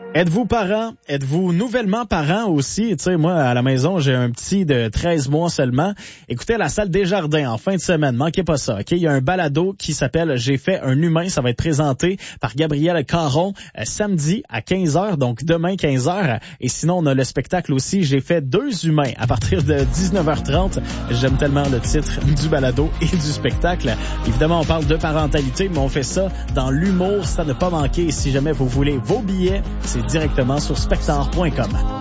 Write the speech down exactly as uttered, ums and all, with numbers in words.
Êtes-vous parent? Êtes-vous nouvellement parent aussi? Tu sais, moi, à la maison, j'ai un petit de treize mois seulement. Écoutez, la salle Desjardins, en fin de semaine, manquez pas ça, OK? Il y a un balado qui s'appelle « J'ai fait un humain ». Ça va être présenté par Gabriel Caron euh, samedi à quinze heures, donc demain quinze heures. Et sinon, on a le spectacle aussi « J'ai fait deux humains » à partir de dix-neuf heures trente. J'aime tellement le titre du balado et du spectacle. Évidemment, on parle de parentalité, mais on fait ça dans l'humour, ça ne pas manquer. Si jamais vous voulez vos billets, c'est directement sur spectar point com.